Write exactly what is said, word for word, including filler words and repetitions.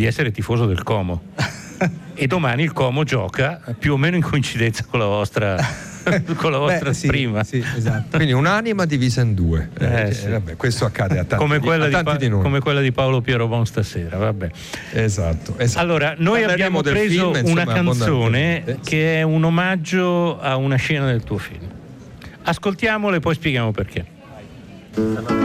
di essere tifoso del Como e domani il Como gioca più o meno in coincidenza con la vostra con la vostra Beh, sì, prima. sì, esatto. Quindi un'anima divisa in due. Eh, Eh, sì. vabbè, questo accade a tanti, come di, quella, a di, tanti Pa- di noi. come quella di Paolo Piero Bon stasera, vabbè. Esatto, esatto. Allora, noi Parleremo abbiamo del preso film, insomma, una canzone abbondantemente. che è un omaggio a una scena del tuo film. Ascoltiamola e poi spieghiamo perché.